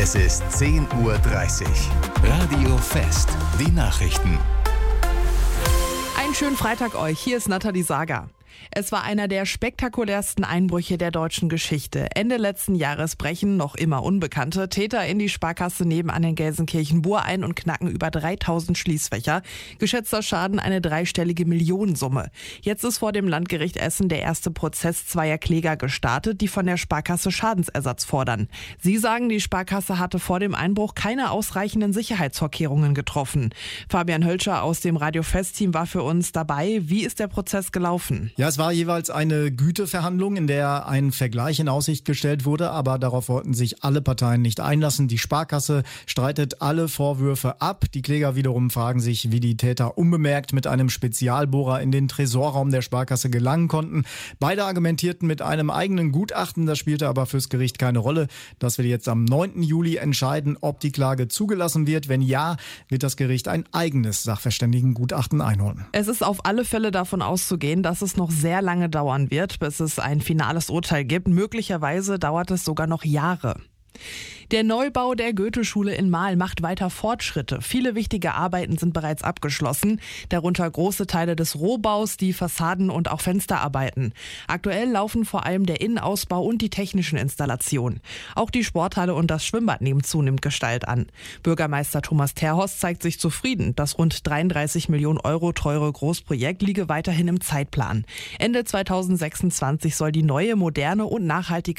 Es ist 10:30 Uhr. Radio Fest. Die Nachrichten. Einen schönen Freitag euch. Hier ist Nathalie Sager. Es war einer der spektakulärsten Einbrüche der deutschen Geschichte. Ende letzten Jahres brechen noch immer unbekannte Täter in die Sparkasse nebenan in Gelsenkirchen-Bur ein und knacken über 3000 Schließfächer. Geschätzter Schaden eine dreistellige Millionensumme. Jetzt ist vor dem Landgericht Essen der erste Prozess zweier Kläger gestartet, die von der Sparkasse Schadensersatz fordern. Sie sagen, die Sparkasse hatte vor dem Einbruch keine ausreichenden Sicherheitsvorkehrungen getroffen. Fabian Hölscher aus dem Radio Fest-Team war für uns dabei. Wie ist der Prozess gelaufen? Ja, es war jeweils eine Güteverhandlung, in der ein Vergleich in Aussicht gestellt wurde, aber darauf wollten sich alle Parteien nicht einlassen. Die Sparkasse streitet alle Vorwürfe ab. Die Kläger wiederum fragen sich, wie die Täter unbemerkt mit einem Spezialbohrer in den Tresorraum der Sparkasse gelangen konnten. Beide argumentierten mit einem eigenen Gutachten, das spielte aber fürs Gericht keine Rolle. Das wird jetzt am 9. Juli entscheiden, ob die Klage zugelassen wird. Wenn ja, wird das Gericht ein eigenes Sachverständigengutachten einholen. Es ist auf alle Fälle davon auszugehen, dass es noch sehr lange dauern wird, bis es ein finales Urteil gibt. Möglicherweise dauert es sogar noch Jahre. Der Neubau der Goethe-Schule in Marl macht weiter Fortschritte. Viele wichtige Arbeiten sind bereits abgeschlossen, darunter große Teile des Rohbaus, die Fassaden- und auch Fensterarbeiten. Aktuell laufen vor allem der Innenausbau und die technischen Installationen. Auch die Sporthalle und das Schwimmbad nehmen zunehmend Gestalt an. Bürgermeister Thomas Terhorst zeigt sich zufrieden. Das rund 33 Millionen Euro teure Großprojekt liege weiterhin im Zeitplan. Ende 2026 soll die neue, moderne und nachhaltige